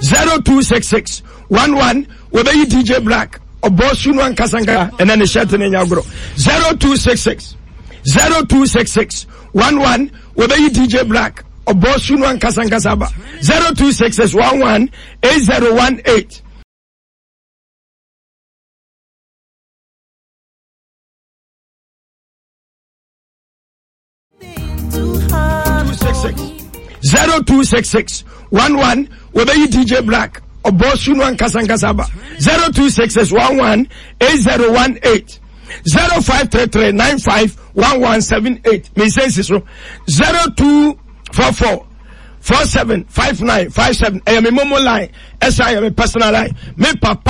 0266 11 obeyi DJ Black obosu no ankasanga ena ne shirt ne nyagro 0266 11 obeyi DJ Black obosu no ankasanga saba 0266 11 8018 0266 11 obeyi DJ Black obosu no ankasanga saba 0266 11 8018 0533951178 me sense so 0244 475957 I am a momo line, SI am a personal line. Me papa